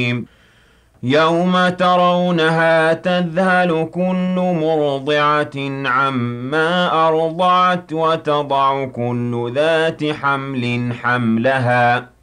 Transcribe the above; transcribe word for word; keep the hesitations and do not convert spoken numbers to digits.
يَوْمَ تَرَوْنَهَا تَذْهَلُ كُلُّ مُرْضِعَةٍ عَمَّا أَرْضَعَتْ وَتَضَعُ كُلُّ ذَاتِ حَمْلٍ حَمْلَهَا